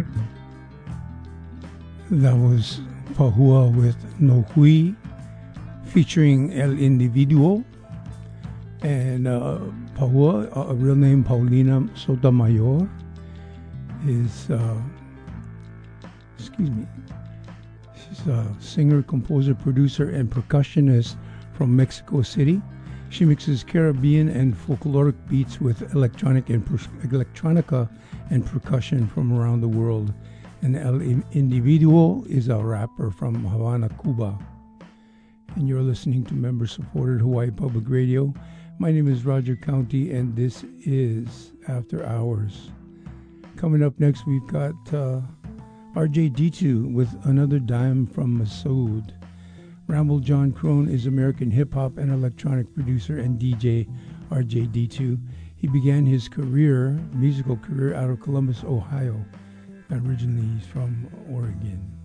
That was Pahua with No Hui, featuring El Individuo. And Pahua, a real name Paulina Sotomayor, is, she's a singer, composer, producer, and percussionist from Mexico City. She mixes Caribbean and folkloric beats with electronica and percussion from around the world. And El Individuo is a rapper from Havana, Cuba. And you're listening to member-supported Hawaii Public Radio. My name is Roger County, and this is After Hours. Coming up next, we've got RJD2 with Another Dime from Masood. Ramble John Crone is American hip-hop and electronic producer and DJ RJD2. He began his musical career out of Columbus, Ohio. Originally, he's from Oregon.